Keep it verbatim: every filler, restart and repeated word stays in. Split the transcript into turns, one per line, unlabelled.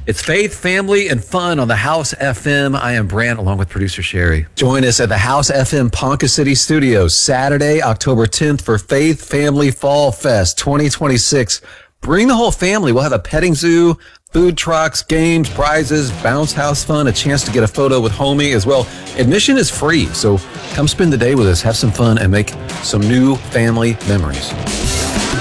It's faith, family, and fun on the House F M. I am Brant, along with producer Sherry. Join us at the House F M Ponca City Studios Saturday, October tenth for Faith Family Fall Fest twenty twenty-six. Bring the whole family. We'll have a petting zoo, food trucks, games, prizes, bounce house fun, a chance to get a photo with homie as well. Admission is free, so come spend the day with us, have some fun, and make some new family memories.